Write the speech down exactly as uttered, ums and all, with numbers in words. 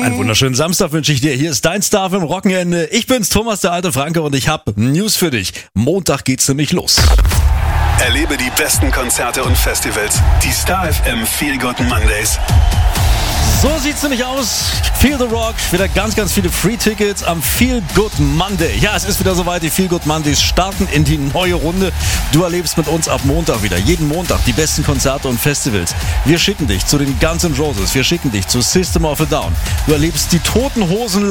Einen wunderschönen Samstag wünsche ich dir. Hier ist dein Star im Wochenende. Ich bin's, Thomas, der alte Franke, und ich habe News für dich. Montag geht's nämlich los. Erlebe die besten Konzerte und Festivals. Die Star F M Feel Good Mondays. So sieht's nämlich aus. Feel the Rock, wieder ganz, ganz viele Free-Tickets am Feel Good Monday. Ja, es ist wieder soweit, die Feel Good Mondays starten in die neue Runde. Du erlebst mit uns ab Montag wieder, jeden Montag, die besten Konzerte und Festivals. Wir schicken dich zu den Guns N' Roses, wir schicken dich zu System of a Down. Du erlebst die Toten Hosen